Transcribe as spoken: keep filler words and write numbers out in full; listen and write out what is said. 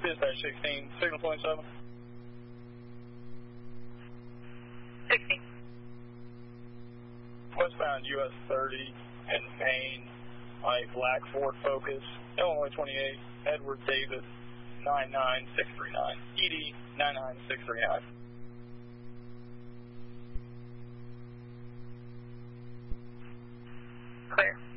Dispatch sixteen, signal point seven. sixteen. Westbound U S thirty in Maine, my black Ford Focus, Illinois twenty-eight, Edward Davis, nine nine six three nine, E D nine nine six three nine. Clear.